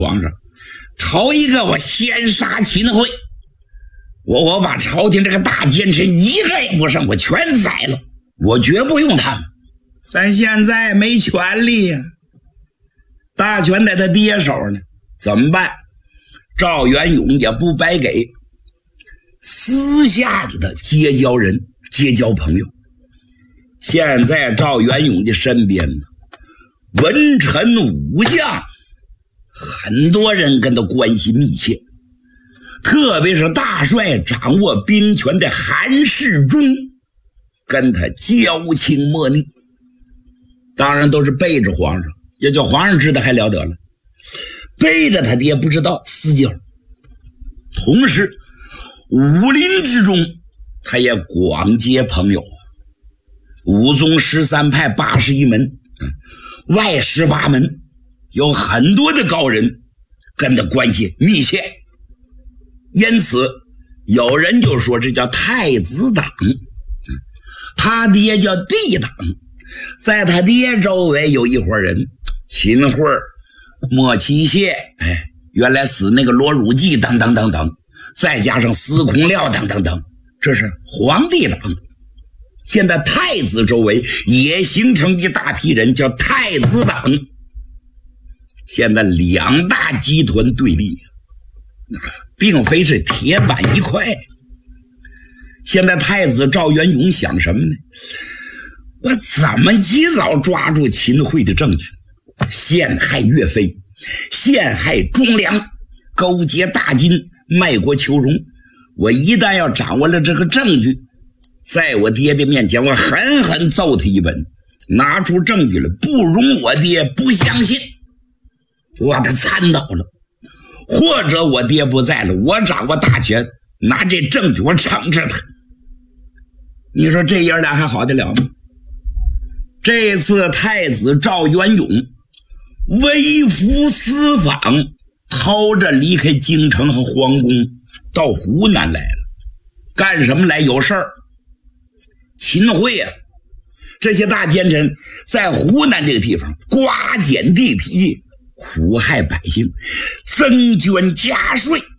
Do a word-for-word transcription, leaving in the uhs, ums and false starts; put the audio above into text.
皇上，头一个我先杀秦桧，我我把朝廷这个大奸臣一个也不剩，我全宰了，我绝不用他们。咱现在没权力呀、啊，大权在他爹手呢，怎么办？赵元永也不白给，私下里的结交人，结交朋友。现在赵元永的身边呢，文臣武将很多人跟他关系密切，特别是大帅掌握兵权的韩世忠跟他交情莫逆，当然都是背着皇上，也就皇上知道还了得了，背着他爹不知道私交。同时武林之中他也广结朋友，武宗十三派八十一门、嗯、外十八门有很多的高人跟他关系密切，因此有人就说这叫太子党，他爹叫帝党，在他爹周围有一伙人，秦桧、莫奇谢，哎，原来死那个罗汝济等等等等，再加上司空廖等等等，这是皇帝党。现在太子周围也形成一大批人，叫太子党。现在两大集团对立，并非是铁板一块。现在太子赵元永想什么呢？我怎么及早抓住秦桧的证据，陷害岳飞，陷害忠良，勾结大金，卖国求荣。我一旦要掌握了这个证据，在我爹的面前我狠狠揍他一本，拿出证据来，不容我爹不相信，我把他参倒了。或者我爹不在了，我掌握大权，拿这证据我惩治他。你说这爷俩还好得了吗？这次太子赵元永微服私访，逃着离开京城和皇宫，到湖南来了。干什么来？有事儿。秦桧啊，这些大奸臣在湖南这个地方刮减地皮，苦害百姓，增捐加税，